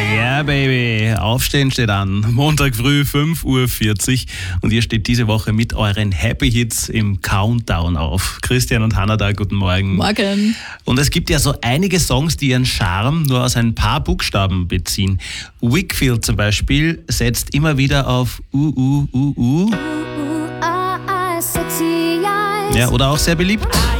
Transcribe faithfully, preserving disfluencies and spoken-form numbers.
Ja, Baby. Aufstehen steht an. Montag früh, fünf Uhr vierzig. Und ihr steht diese Woche mit euren Happy Hits im Countdown auf. Christian und Hannah da, guten Morgen. Morgen. Und es gibt ja so einige Songs, die ihren Charme nur aus ein paar Buchstaben beziehen. Wakefield zum Beispiel setzt immer wieder auf U, U, U, U. Ja, oder auch sehr beliebt.